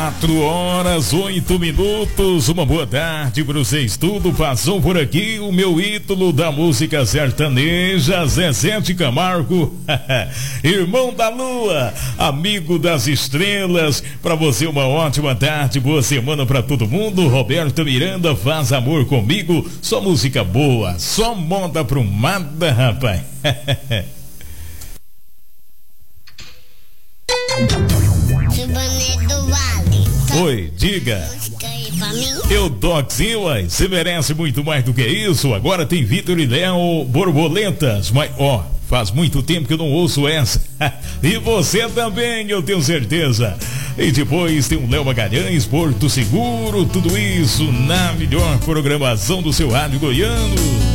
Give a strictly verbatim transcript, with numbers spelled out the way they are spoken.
Quatro horas, oito minutos, uma boa tarde para vocês tudo. Passou por aqui o meu ídolo da música sertaneja, Zezé de Camargo, irmão da lua, amigo das estrelas. Para você uma ótima tarde, boa semana para todo mundo. Roberto Miranda, Faz Amor Comigo, só música boa, só moda aprumada, rapaz. Oi, diga. Eu toco sim, uai. Você merece muito mais do que isso. Agora tem Vitor e Léo, Borboletas. Mas, ó, faz muito tempo que eu não ouço essa. E você também, eu tenho certeza. E depois tem o Léo Magalhães, Porto Seguro. Tudo isso na melhor programação do seu rádio goiano.